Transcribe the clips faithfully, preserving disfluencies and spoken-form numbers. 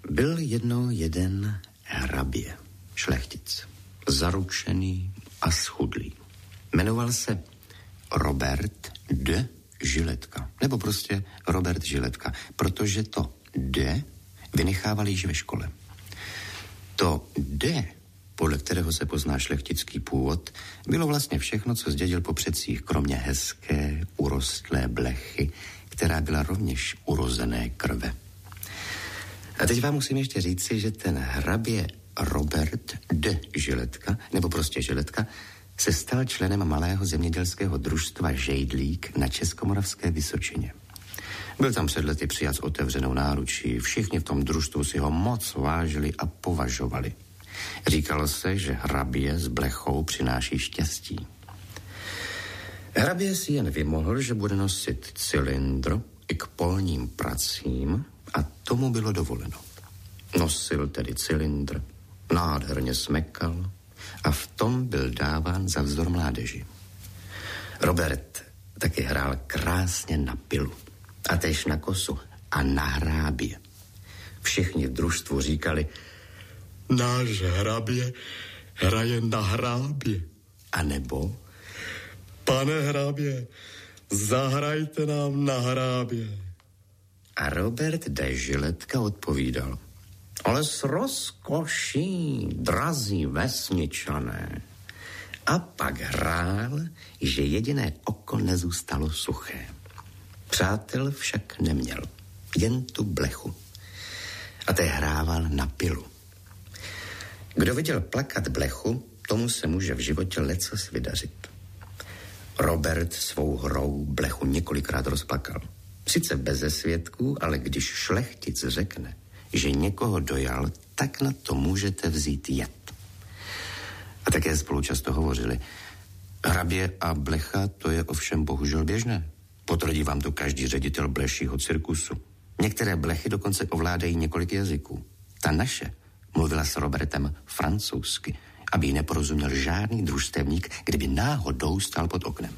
Byl jednou jeden hrabě, šlechtic, zaručený a schudlý. Jmenoval se Robert de Žiletka, nebo prostě Robert Žiletka, protože to de vynechávali již ve škole. To de, podle kterého se pozná šlechtický původ, bylo vlastně všechno, co zdědil po předcích, kromě hezké, urostlé blechy, která byla rovněž urozené krve. A teď vám musím ještě říci, že ten hrabě Robert de Žiletka, nebo prostě Žiletka, se stal členem malého zemědělského družstva Žejdlík na Českomoravské Vysočině. Byl tam před lety přijat s otevřenou náručí, všichni v tom družstvu si ho moc vážili a považovali. Říkalo se, že hrabě s blechou přináší štěstí. Hrabě si jen vymohl, že bude nosit cylindr i k polním pracím a tomu bylo dovoleno. Nosil tedy cylindr, nádherně smekal a v tom byl dáván za vzdor mládeži. Robert taky hrál krásně na pilu a též na kosu a na hrábě. Všichni v družstvu říkali: náš hrabě hraje na hrábě. A nebo: pane hrabě, zahrajte nám na hrábě. A Robert de Žiletka odpovídal: ale s rozkoší, drazí vesničané. A pak hrál, že jediné oko nezůstalo suché. Přátel však neměl, jen tu blechu. A té hrával na pilu. Kdo viděl plakat blechu, tomu se může v životě lecos vydařit. Robert svou hrou blechu několikrát rozplakal. Sice beze svědků, ale když šlechtic řekne, že někoho dojal, tak na to můžete vzít jed. A také spolu často hovořili: hrabě a blecha, to je ovšem bohužel běžné. Potvrdí vám to každý ředitel blešího cirkusu. Některé blechy dokonce ovládají několik jazyků. Ta naše mluvila s Robertem francouzsky, aby jí neporozuměl žádný družstevník, kdyby náhodou stál pod oknem.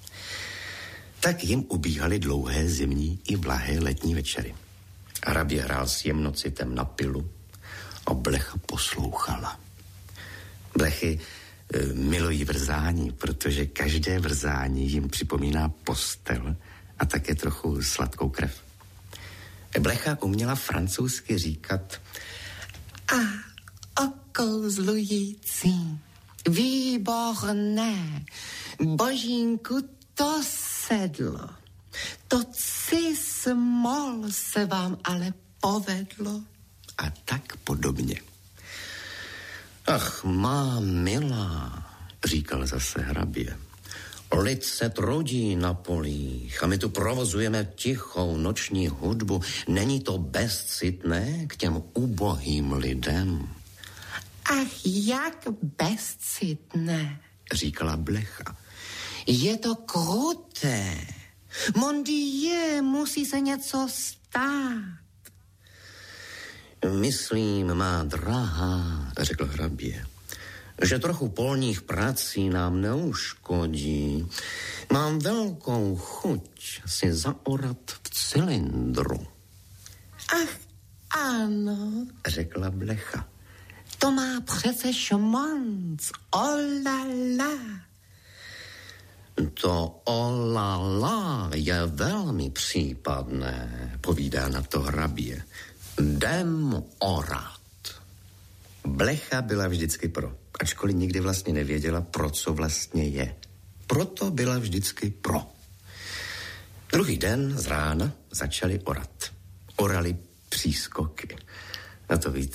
Tak jim ubíhaly dlouhé zimní i blahé letní večery. Hrabě hrál s jemnocitem na pilu a blecha poslouchala. Blechy e, milují vrzání, protože každé vrzání jim připomíná postel a také trochu sladkou krev. Blecha uměla francouzsky říkat: a okouzlující, výborné, božínku, to sedlo. To cismol se vám ale povedlo. A tak podobně. Ach, má milá, říkal zase hrabě, lid se trudí na polích a my tu provozujeme tichou noční hudbu. Není to bezcitné k těm ubohým lidem? Ach, jak bezcitné, říkala blecha. Je to kruté. Mon Dieu, musí se něco stát. Myslím, má drahá, řekl hrabě, že trochu polních prací nám neuškodí. Mám velkou chuť si zaorat v cylindru. Ach, ano, řekla blecha. To má přece šmonc, olala. To olala je velmi případné, povídá na to hrabě. Jdem orat. Blecha byla vždycky pro, ačkoliv nikdy vlastně nevěděla, pro co vlastně je. Proto byla vždycky pro. Druhý den z rána začali orat. Orali přískoky. A to víte,